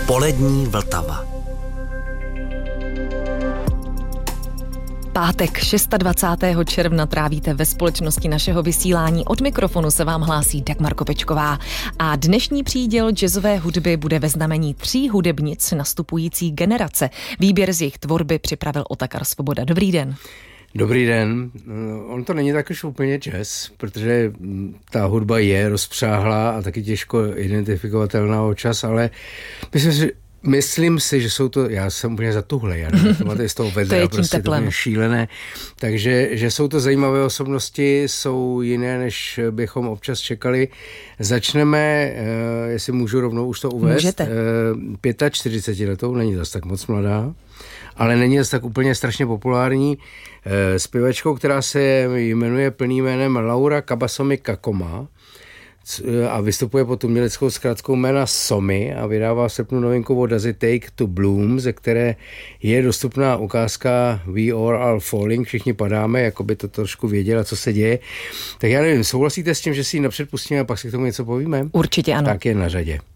Polední Vltava. Pátek 26. června trávíte ve společnosti našeho vysílání. Od mikrofonu se vám hlásí Dagmar Kopečková. A dnešní příděl jazzové hudby bude ve znamení 3 hudebnic nastupující generace. Výběr z jejich tvorby připravil Otakar Svoboda. Dobrý den. Dobrý den. On to není tak už úplně jazz, protože ta hudba je rozpřáhlá a taky těžko identifikovatelná o čas, ale myslím si, že jsou to, já jsem úplně zatuhlej, já nevím, to máte z toho vedra, prostě to je šílené, takže že jsou to zajímavé osobnosti, jsou jiné, než bychom občas čekali. Začneme, jestli můžu rovnou už to uvést, můžete. 45letou, není zase tak moc mladá, ale není zase tak úplně strašně populární, zpěvačkou, která se jmenuje plným jménem Laura Kabasomi Kakoma a vystupuje pod uměleckou zkratkou jména Somi a vydává v srpnu novinku Does It Take to Bloom, ze které je dostupná ukázka We Are All Falling, všichni padáme, jako by to trošku věděla, co se děje. Tak já nevím, souhlasíte s tím, že si ji napřed pustíme a pak si k tomu něco povíme? Určitě ano. Tak je na řadě.